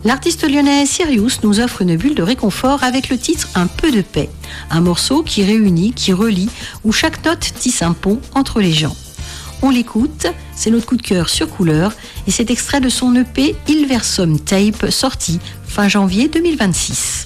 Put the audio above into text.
L'artiste lyonnais Sirius nous offre une bulle de réconfort avec le titre Un peu de paix. Un morceau qui réunit, qui relie, où chaque note tisse un pont entre les gens. On l'écoute, c'est notre coup de cœur sur Couleur et c'est extrait de son EP Il Versum Tape sorti fin janvier 2026.